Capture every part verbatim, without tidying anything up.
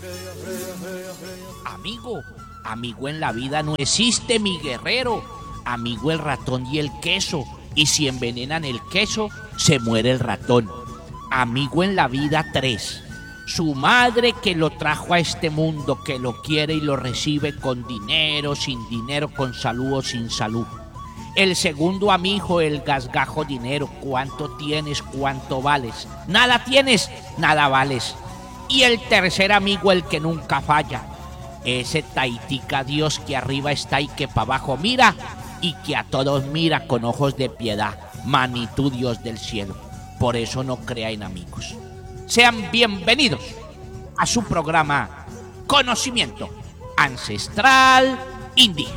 Amigo, amigo en la vida no existe, mi guerrero. Amigo el ratón y el queso. Y si envenenan el queso, se muere el ratón. Amigo en la vida tres. Su madre que lo trajo a este mundo, que lo quiere y lo recibe con dinero, sin dinero, con salud o sin salud. El segundo amigo, el gasgajo dinero. ¿Cuánto tienes? ¿Cuánto vales? Nada tienes, nada vales. Y el tercer amigo, el que nunca falla. Ese taitica Dios que arriba está y que para abajo mira, y que a todos mira con ojos de piedad. Magnitud Dios del cielo. Por eso no crea en amigos. Sean bienvenidos a su programa Conocimiento Ancestral Indígena.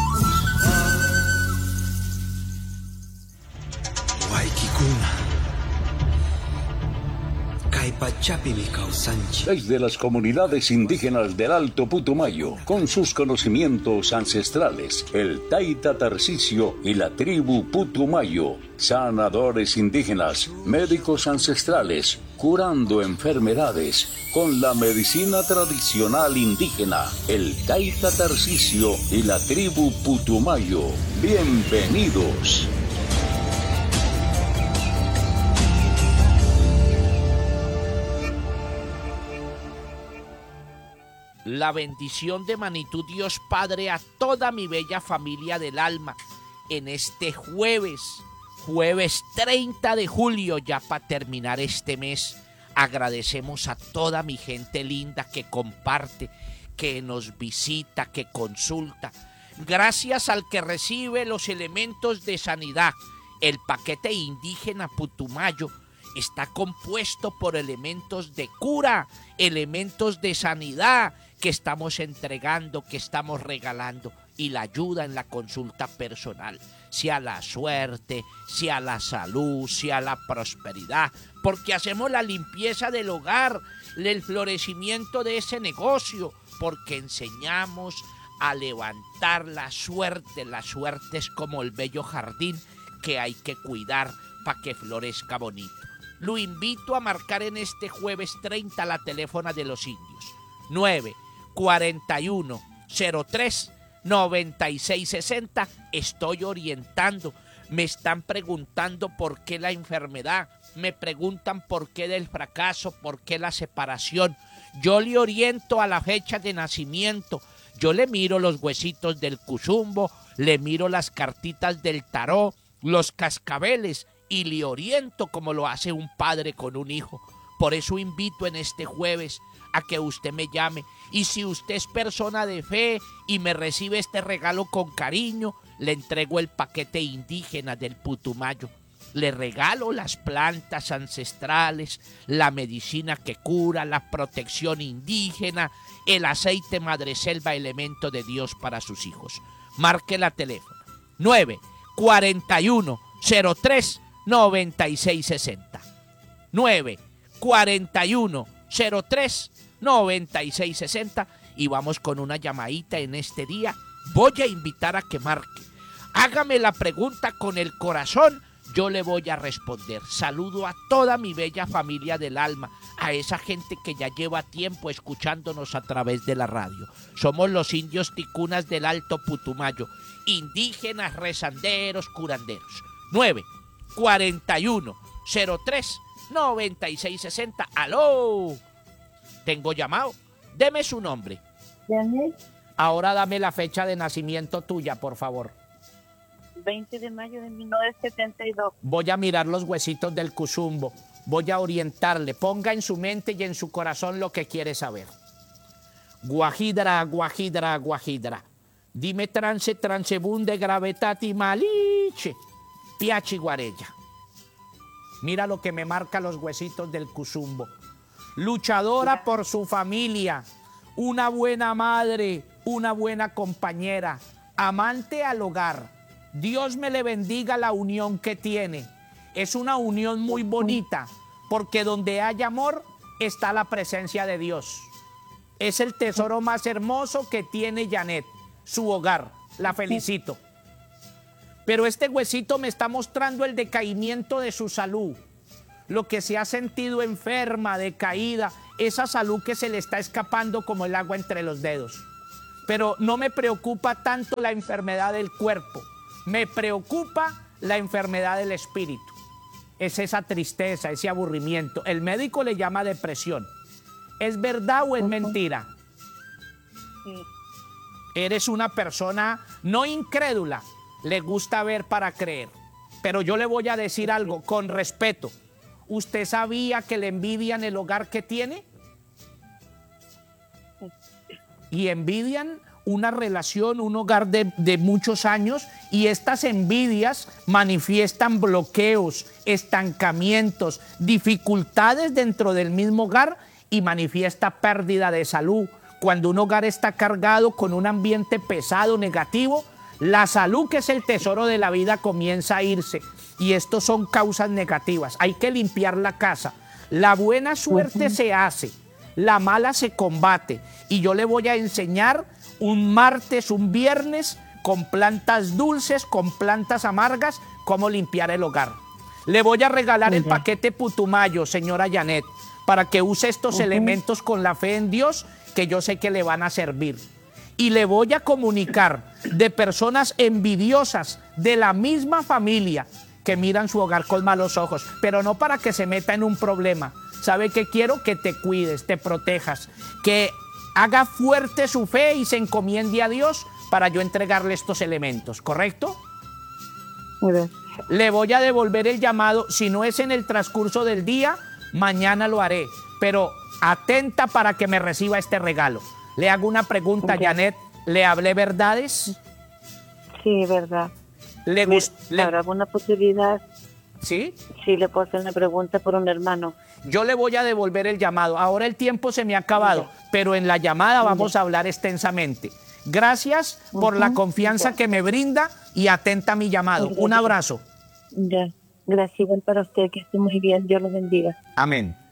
Desde las comunidades indígenas del Alto Putumayo, con sus conocimientos ancestrales, el Taita Tarcisio y la tribu Putumayo, sanadores indígenas, médicos ancestrales, curando enfermedades con la medicina tradicional indígena, el Taita Tarcisio y la tribu Putumayo. Bienvenidos. La bendición de Magnitud Dios Padre a toda mi bella familia del alma en este jueves, jueves treinta de julio, ya para terminar este mes. Agradecemos a toda mi gente linda que comparte, que nos visita, que consulta. Gracias al que recibe los elementos de sanidad. El paquete indígena Putumayo está compuesto por elementos de cura, elementos de sanidad que estamos entregando, que estamos regalando, y la ayuda en la consulta personal, sea la suerte, sea la salud, sea la prosperidad, porque hacemos la limpieza del hogar, el florecimiento de ese negocio, porque enseñamos a levantar la suerte. La suerte es como el bello jardín que hay que cuidar para que florezca bonito. Lo invito a marcar en este jueves treinta la teléfono de los indios, nueve cuarenta y uno, cero tres, noventa y seis sesenta. Estoy orientando, me están preguntando por qué la enfermedad, me preguntan por qué del fracaso, por qué la separación. Yo le oriento a la fecha de nacimiento, yo le miro los huesitos del cuzumbo, le miro las cartitas del tarot, los cascabeles, y le oriento como lo hace un padre con un hijo. Por eso invito en este jueves a que usted me llame, y si usted es persona de fe y me recibe este regalo con cariño, le entrego el paquete indígena del Putumayo. Le regalo las plantas ancestrales, la medicina que cura, la protección indígena, el aceite madreselva, elemento de Dios para sus hijos. Marque la teléfono nueve cuarenta y uno, cero tres, noventa y seis sesenta. nueve cuarenta y uno, cero tres, noventa y seis sesenta. Y vamos con una llamadita en este día. Voy a invitar a que marque. Hágame la pregunta con el corazón, yo le voy a responder. Saludo a toda mi bella familia del alma, a esa gente que ya lleva tiempo escuchándonos a través de la radio. Somos los indios ticunas del Alto Putumayo, indígenas, rezanderos, curanderos. nueve cuarenta y uno, cero tres, noventa y seis sesenta. ¡Aló! Tengo llamado. Deme su nombre. Janet. Ahora dame la fecha de nacimiento tuya, por favor. veinte de mayo de mil novecientos setenta y dos. Voy a mirar los huesitos del cuzumbo. Voy a orientarle. Ponga en su mente y en su corazón lo que quiere saber. Guajidra, guajidra, guajidra. Dime trance, transebunde, gravetati, maliche. Piachi guarella. Mira lo que me marca los huesitos del cuzumbo. Luchadora por su familia, una buena madre, una buena compañera, amante al hogar. Dios me le bendiga la unión que tiene. Es una unión muy bonita, porque donde hay amor está la presencia de Dios. Es el tesoro más hermoso que tiene Janet, su hogar. La felicito. Pero este huesito me está mostrando el decaimiento de su salud. Lo que se ha sentido enferma, decaída, esa salud que se le está escapando como el agua entre los dedos. Pero no me preocupa tanto la enfermedad del cuerpo, me preocupa la enfermedad del espíritu. Es esa tristeza, ese aburrimiento. El médico le llama depresión. ¿Es verdad o es mentira? Sí. Eres una persona no incrédula, le gusta ver para creer. Pero yo le voy a decir algo con respeto. ¿Usted sabía que le envidian el hogar que tiene? Y envidian una relación, un hogar de, de muchos años, y estas envidias manifiestan bloqueos, estancamientos, dificultades dentro del mismo hogar y manifiesta pérdida de salud. Cuando un hogar está cargado con un ambiente pesado, negativo, la salud, que es el tesoro de la vida, comienza a irse. Y estos son causas negativas. Hay que limpiar la casa. La buena suerte uh-huh. se hace, la mala se combate. Y yo le voy a enseñar un martes, un viernes, con plantas dulces, con plantas amargas, cómo limpiar el hogar. Le voy a regalar uh-huh. el paquete Putumayo, señora Janet, para que use estos uh-huh. elementos con la fe en Dios, que yo sé que le van a servir. Y le voy a comunicar de personas envidiosas de la misma familia que miran su hogar con malos ojos, pero no para que se meta en un problema. ¿Sabe qué quiero? Que te cuides, te protejas, que haga fuerte su fe y se encomiende a Dios para yo entregarle estos elementos, ¿correcto? Muy bien. Le voy a devolver el llamado, si no es en el transcurso del día, mañana lo haré, pero atenta para que me reciba este regalo. Le hago una pregunta, okay. Janet, ¿le hablé verdades? Sí, verdad. ¿Le gusta? ¿Habrá alguna posibilidad? ¿Sí? Sí, le puedo hacer una pregunta por un hermano. Yo le voy a devolver el llamado. Ahora el tiempo se me ha acabado, sí. pero en la llamada vamos sí. a hablar extensamente. Gracias uh-huh. por la confianza sí. que me brinda y atenta a mi llamado. Sí. Un abrazo. Ya. Gracias igual para usted, que esté muy bien. Dios lo bendiga. Amén.